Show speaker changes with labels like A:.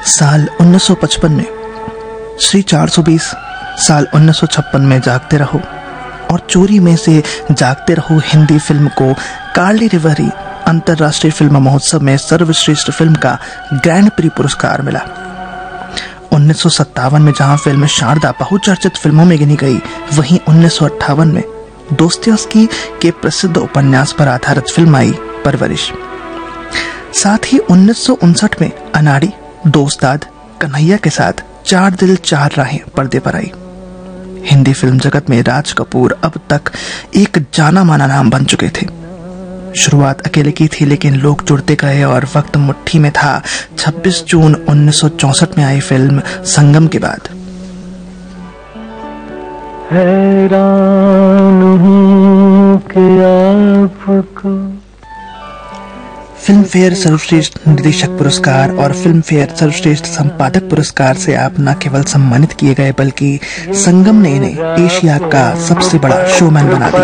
A: साल 1955 में, श्री 420 साल 1956 में जागते रहो और चोरी में से जागते रहो हिंदी फिल्म को कार्ली रिवरी अंतर्राष्ट्रीय फिल्म महोत्सव में सर्वश्रेष्ठ फिल्म का ग्रैंड प्री पुरस्कार मिला। 1957 में जहां फिल्म शारदा बहुचर्चित फिल्मों में गिनी गई, वहीं 1958 में दोस्तोयेव्स्की के प्रसिद्ध उपन्यास पर आधारित फिल्म आई परवरिश। साथ ही 1959 में अनाड़ी, दोस्ताद, कन्हैया के साथ चार दिल चार राहें पर्दे पर आई। हिंदी फिल्म जगत में राज कपूर अब तक एक जाना माना नाम बन चुके थे। शुरुआत अकेले की थी, लेकिन लोग जुड़ते गए और वक्त मुट्ठी में था। 26 जून 1964 में आई फिल्म संगम के बाद।
B: हैरान हूं कि आपको
A: फिल्म फेयर सर्वश्रेष्ठ निर्देशक पुरस्कार और फिल्म फेयर सर्वश्रेष्ठ संपादक पुरस्कार से आप न केवल सम्मानित किए गए, बल्कि संगम ने इन्हें एशिया का सबसे बड़ा शोमैन बना दिया।